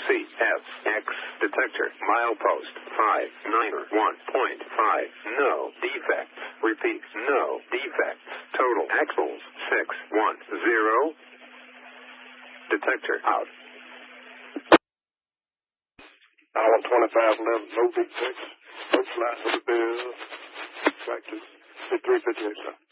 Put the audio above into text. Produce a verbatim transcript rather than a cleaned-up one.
C F X detector milepost five niner one point five. No defects. Repeat, no defects. Total axles six one zero. Detector out. Island twenty-five eleven, no defects. No flight for the bill. Practice. three fifty-eight, sir.